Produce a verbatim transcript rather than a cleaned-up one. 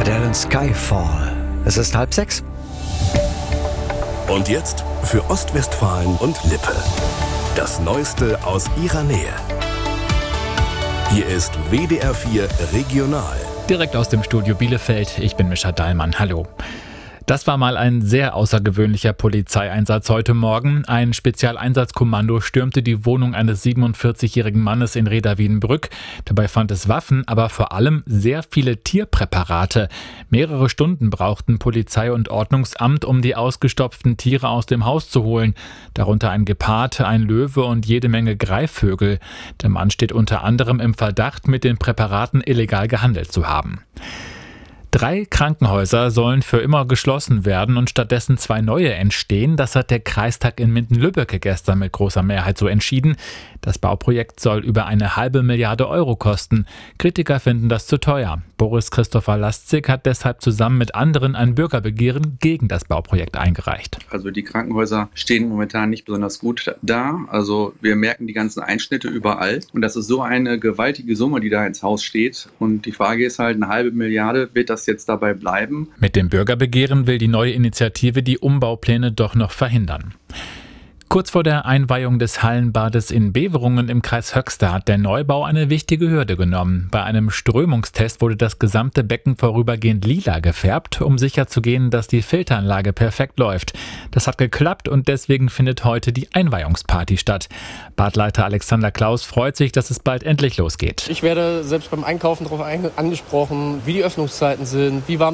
stellen Skyfall. Es ist halb sechs. Und jetzt für Ostwestfalen und Lippe. Das Neueste aus ihrer Nähe. Hier ist W D R vier Regional. Direkt aus dem Studio Bielefeld. Ich bin Mischa Dallmann. Hallo. Das war mal ein sehr außergewöhnlicher Polizeieinsatz heute Morgen. Ein Spezialeinsatzkommando stürmte die Wohnung eines siebenundvierzigjährigen Mannes in Reda-Wiedenbrück. Dabei fand es Waffen, aber vor allem sehr viele Tierpräparate. Mehrere Stunden brauchten Polizei und Ordnungsamt, um die ausgestopften Tiere aus dem Haus zu holen. Darunter ein Gepard, ein Löwe und jede Menge Greifvögel. Der Mann steht unter anderem im Verdacht, mit den Präparaten illegal gehandelt zu haben. Drei Krankenhäuser sollen für immer geschlossen werden und stattdessen zwei neue entstehen. Das hat der Kreistag in Minden-Lübbecke gestern mit großer Mehrheit so entschieden. Das Bauprojekt soll über eine halbe Milliarde Euro kosten. Kritiker finden das zu teuer. Boris Christopher Lastzig hat deshalb zusammen mit anderen ein Bürgerbegehren gegen das Bauprojekt eingereicht. Also die Krankenhäuser stehen momentan nicht besonders gut da. Also wir merken die ganzen Einschnitte überall. Und das ist so eine gewaltige Summe, die da ins Haus steht. Und die Frage ist halt, eine halbe Milliarde, wird das jetzt dabei bleiben? Mit dem Bürgerbegehren will die neue Initiative die Umbaupläne doch noch verhindern. Kurz vor der Einweihung des Hallenbades in Beverungen im Kreis Höxter hat der Neubau eine wichtige Hürde genommen. Bei einem Strömungstest wurde das gesamte Becken vorübergehend lila gefärbt, um sicherzugehen, dass die Filteranlage perfekt läuft. Das hat geklappt und deswegen findet heute die Einweihungsparty statt. Badleiter Alexander Klaus freut sich, dass es bald endlich losgeht. Ich werde selbst beim Einkaufen darauf angesprochen, wie die Öffnungszeiten sind, wie warm